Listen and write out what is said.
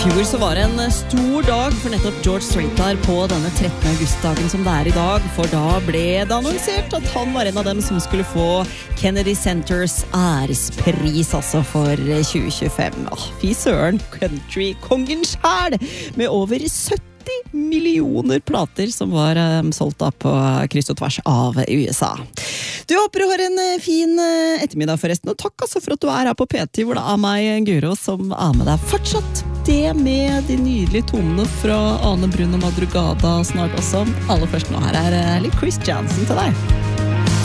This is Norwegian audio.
fjor så var det en stor dag for nettopp George Strait her på denne 13. augustdagen som det i dag, for da ble det annonsert at han var en av dem som skulle få Kennedy Centers ærespris altså for 2025. Fy søren, country-kongen selv, med over 70 millioner plater som var solgt da på kryss og tvers av USA. Du håper du har en fin ettermiddag forresten, og takk altså for at du her på P10, hvor det meg, Guro, som med deg fortsatt. Det med de nydelige tonene fra Ane Brun og Madrugada snart også. Aller først nå her litt Chris Jansen til deg.